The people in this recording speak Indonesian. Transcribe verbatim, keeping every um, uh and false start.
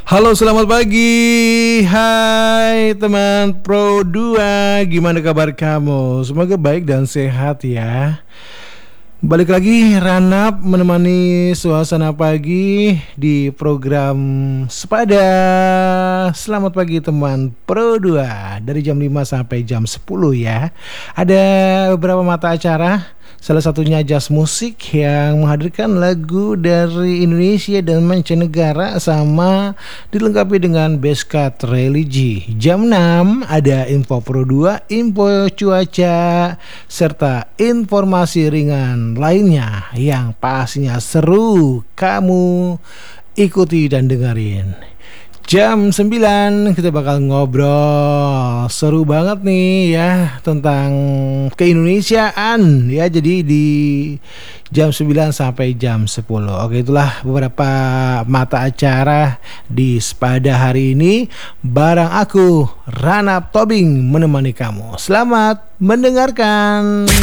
Halo, selamat pagi. Hai teman Pro dua. Gimana kabar kamu? Semoga baik dan sehat ya. Balik lagi Ranap menemani suasana pagi di program Sepada. Selamat pagi teman Pro dua. Dari jam lima sampai jam sepuluh ya. Ada beberapa mata acara. Salah satunya Jazz Musik yang menghadirkan lagu dari Indonesia dan mancanegara sama dilengkapi dengan best cut religi. Jam enam ada info Pro dua, info cuaca, serta informasi ringan lainnya yang pastinya seru. Kamu ikuti dan dengerin. Jam sembilan kita bakal ngobrol seru banget nih ya tentang keindonesiaan ya. Jadi di jam sembilan sampai jam sepuluh. Oke, itulah beberapa mata acara di Sepada hari ini. Barang aku Ranap Tobing menemani kamu. Selamat mendengarkan.